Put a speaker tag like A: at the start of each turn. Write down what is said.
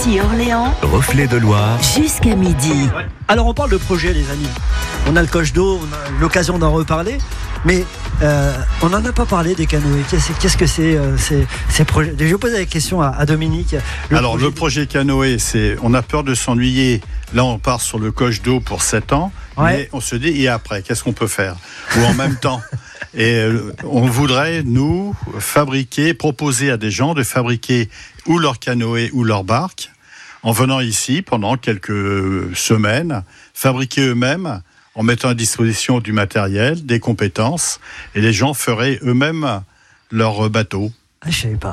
A: Poissy-Orléans,
B: Reflet de Loire.
A: jusqu'à midi.
C: Alors on parle de projet, les amis. On a le coche d'eau, on a l'occasion d'en reparler, mais on n'en a pas parlé des canoës. Qu'est-ce que c'est ces projets? Je vais poser la question à Dominique.
D: Le projet canoë, on a peur de s'ennuyer. Là, on part sur le coche d'eau pour 7 ans, mais on se dit, et après, qu'est-ce qu'on peut faire? Ou en même temps. Et on voudrait, nous, proposer à des gens de fabriquer ou leur canoë ou leur barque, en venant ici pendant quelques semaines, fabriquer eux-mêmes, en mettant à disposition du matériel, des compétences, et les gens feraient eux-mêmes leur bateau.
C: Je savais pas.